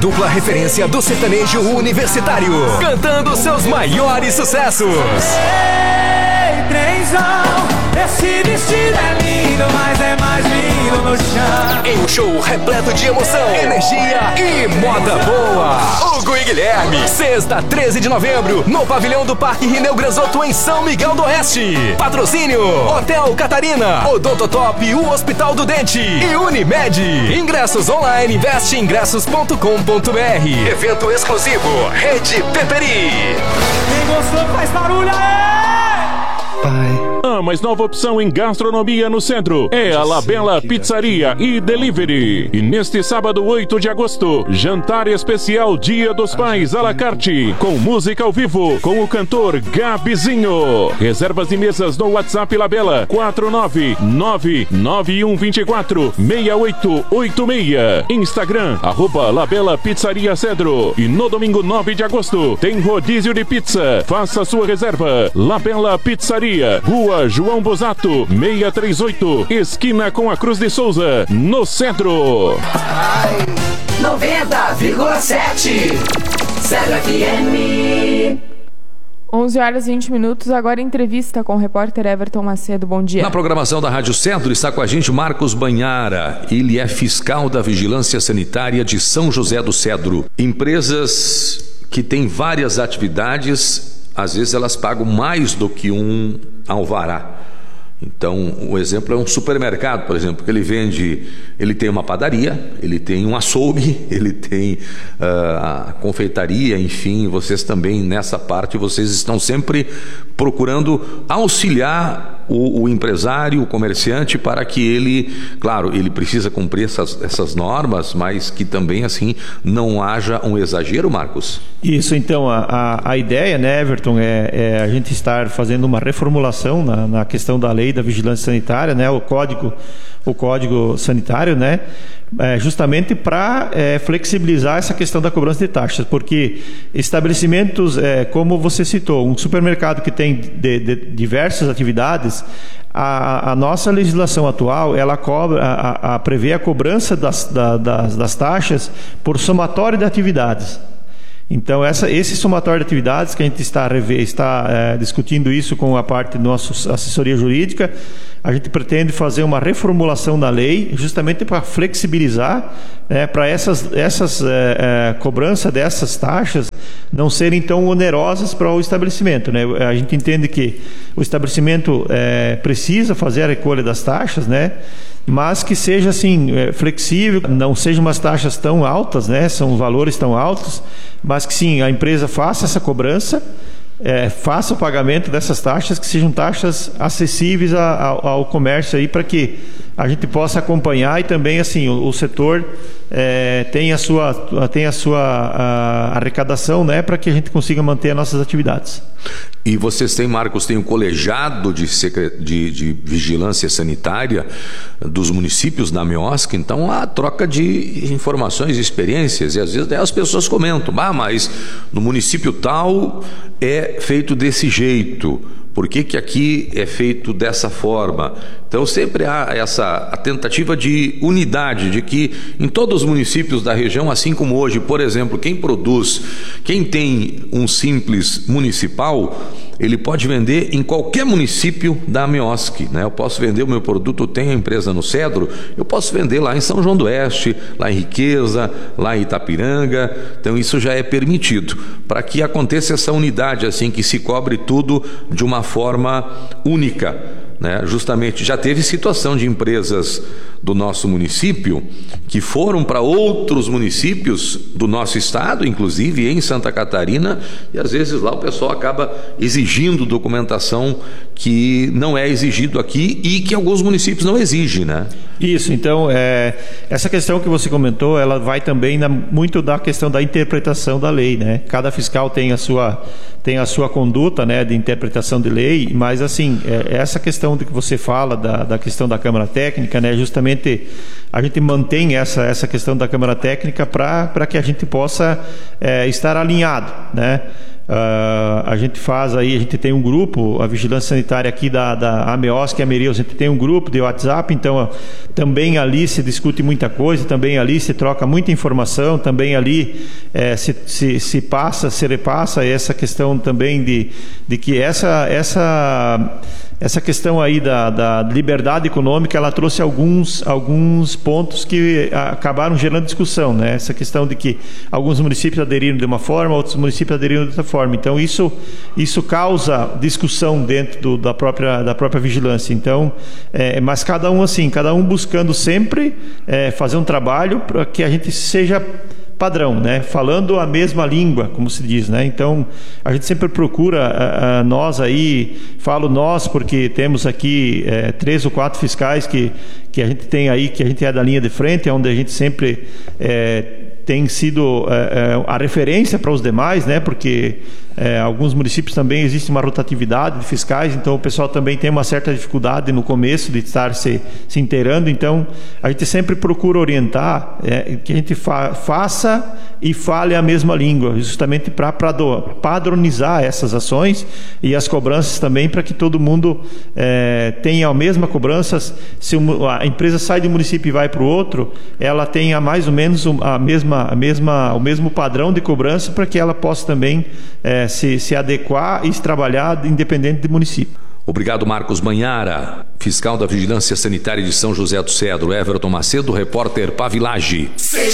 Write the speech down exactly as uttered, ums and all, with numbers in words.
dupla referência do sertanejo universitário, cantando seus maiores sucessos. Ei, trenzão, esse vestido é lindo, mas é mais lindo no chão. Em um show repleto de emoção, energia e moda boa. Hugo e Guilherme, sexta, treze de novembro, no pavilhão do Parque Rineu Granzotto, em São Miguel do Oeste. Patrocínio: Hotel Catarina, Odontotop, o Hospital do Dente e Unimed. Ingressos online, investe ingressos ponto com ponto br. Evento exclusivo, Rede Peperi. Quem gostou faz barulho aí! Pai. A mais nova opção em gastronomia no centro é a La Bella Pizzaria e Delivery. E neste sábado, oito de agosto, jantar especial Dia dos Pais à la carte, com música ao vivo, com o cantor Gabizinho. Reservas de mesas no WhatsApp La Bella, quatro nove nove nove um dois quatro seis oito oito seis. Instagram, arroba La Bella Pizzaria Cedro. E no domingo, nove de agosto, tem rodízio de pizza. Faça sua reserva. La Bella Pizzaria, Rua João Bosato, seiscentos e trinta e oito, esquina com a Cruz de Souza, no centro. noventa vírgula sete Cedro F M. onze horas e vinte minutos, agora entrevista com o repórter Everton Macedo. Bom dia. Na programação da Rádio Cedro está com a gente Marcos Banhara. Ele é fiscal da Vigilância Sanitária de São José do Cedro. Empresas que têm várias atividades, às vezes elas pagam mais do que um alvará. Então, o exemplo é um supermercado, por exemplo, que ele vende, ele tem uma padaria, ele tem um açougue, ele tem uh, a confeitaria, enfim, vocês também nessa parte, vocês estão sempre procurando auxiliar o, o empresário, o comerciante, para que ele, claro, ele precisa cumprir essas, essas normas, mas que também, assim, não haja um exagero, Marcos? Isso, então, a, a, a ideia, né, Everton, é, é a gente estar fazendo uma reformulação na, na questão da lei da vigilância sanitária, né, o código, o código sanitário, né, é, justamente para é, flexibilizar essa questão da cobrança de taxas, porque estabelecimentos, é, como você citou, um supermercado que tem de, de diversas atividades, a, a nossa legislação atual, ela cobra, a, a prevê a cobrança das, da, das, das taxas por somatório de atividades. Então, essa, esse somatório de atividades que a gente está, rever, está é, discutindo isso com a parte da nossa assessoria jurídica, a gente pretende fazer uma reformulação da lei justamente para flexibilizar, né, para essas, essas é, é, cobrança dessas taxas não serem tão onerosas para o estabelecimento, né? A gente entende que o estabelecimento é, precisa fazer a recolha das taxas, né? Mas que seja assim flexível, não sejam umas taxas tão altas, né? São valores tão altos, mas que sim, a empresa faça essa cobrança, é, faça o pagamento dessas taxas, que sejam taxas acessíveis a, a, ao comércio aí, para que a gente possa acompanhar e também assim o, o setor é, tenha a sua, tenha a sua a arrecadação, né, para que a gente consiga manter as nossas atividades. E vocês têm, Marcos, tem um colegiado de, de, de vigilância sanitária dos municípios da MEOSC, então há troca de informações e experiências, e às vezes até as pessoas comentam, ah, mas no município tal é feito desse jeito, por que que aqui é feito dessa forma? Então sempre há essa a tentativa de unidade, de que em todos os municípios da região, assim como hoje, por exemplo, quem produz, quem tem um simples municipal, ele pode vender em qualquer município da MEOSC, né? Eu posso vender o meu produto, eu tenho a empresa no Cedro, eu posso vender lá em São João do Oeste, lá em Riqueza, lá em Itapiranga, então isso já é permitido, para que aconteça essa unidade, assim, que se cobre tudo de uma forma única, né? Justamente, já teve situação de empresas do nosso município que foram para outros municípios do nosso estado, inclusive em Santa Catarina, e às vezes lá o pessoal acaba exigindo documentação que não é exigido aqui e que alguns municípios não exigem, né? Isso, então, é, essa questão que você comentou, ela vai também na, muito da questão da interpretação da lei, né? Cada fiscal tem a sua, tem a sua conduta, né, de interpretação de lei, mas assim, é, essa questão de que você fala, da, da questão da Câmara Técnica, né, justamente a gente mantém essa, essa questão da Câmara Técnica para que a gente possa é, estar alinhado, né? Uh, a gente faz aí, a gente tem um grupo, a Vigilância Sanitária aqui da, da AMEOSC e Ameril, a gente tem um grupo de WhatsApp, então uh, também ali se discute muita coisa, também ali se troca muita informação, também ali eh, se, se, se passa, se repassa essa questão também de, de que essa, essa, essa questão aí da, da liberdade econômica, ela trouxe alguns, alguns pontos que acabaram gerando discussão, né? Essa questão de que alguns municípios aderiram de uma forma, outros municípios aderiram de outra forma. Então isso, isso causa discussão dentro do, da, própria, da própria vigilância. Então, é, mas cada um assim, cada um buscando sempre é, fazer um trabalho para que a gente seja padrão, né? Falando a mesma língua, como se diz, né? Então a gente sempre procura, a, a, nós aí, falo nós porque temos aqui é, três ou quatro fiscais que, que a gente tem aí, que a gente é da linha de frente, é onde a gente sempre é, tem sido é, a referência para os demais, né? Porque é, alguns municípios também existe uma rotatividade de fiscais, então o pessoal também tem uma certa dificuldade no começo de estar se, se inteirando, então a gente sempre procura orientar é, que a gente fa faça e fale a mesma língua, justamente para padronizar essas ações e as cobranças também, para que todo mundo é, tenha a mesma cobrança. Se a empresa sai de um município e vai para o outro, ela tenha mais ou menos a mesma, a mesma, o mesmo padrão de cobrança, para que ela possa também é, se, se adequar e se trabalhar independente do município. Obrigado, Marcos Banhara, fiscal da Vigilância Sanitária de São José do Cedro. Everton Macedo, repórter Pavilage.